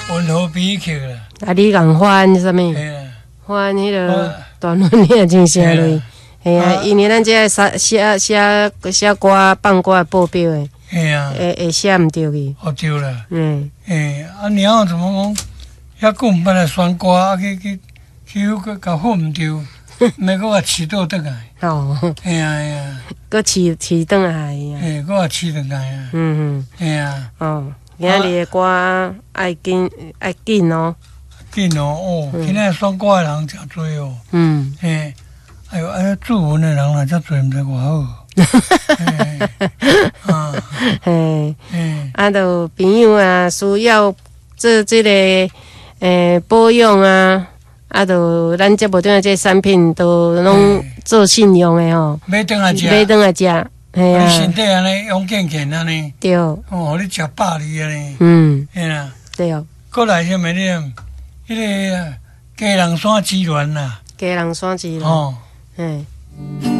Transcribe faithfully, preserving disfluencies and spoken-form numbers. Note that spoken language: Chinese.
温和脾气啦。 啊，你共翻什么？ 嘿啦， 翻迄个段落你也真啥类？嘿啊，因为咱这写写写写歌放歌报表的， 嘿啊， 会会写毋对去。 哦对啦， 嗯， 嘿，啊娘怎么讲？遐久毋捌来选歌，啊去去去迄个甲混毋对，咪搁甲饲倒转来。 哦， 嘿啊嘿啊， 搁饲饲转来呀。 嘿，搁甲饲转来啊。 嗯嘿啊， 嗯，哦，今日的歌爱紧爱紧哦。 紧哦哦，今仔选歌的人诚多哦。 嗯。 嘿，哎呦，哎呀，作文的人若遮多，毋知偌好。嘿，啊， 嘿， 嘿， 啊，就朋友啊，需要做这个诶保养啊，啊，就咱节目顶的这产品都拢做信用的吼， 买顿来食， 买顿来食，嘿你啊， 身体安尼勇健健安尼， 对， 哦，你食饱哩安尼， 嗯， 嘿啦， 对， 过来什么呢？迄个鸡人山之恋啦， 家人山之啦， 哦。 嘿。